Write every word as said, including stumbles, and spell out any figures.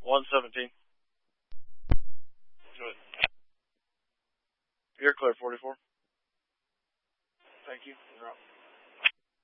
one seventeen. Good. You're clear, forty-four. Thank you. You're up.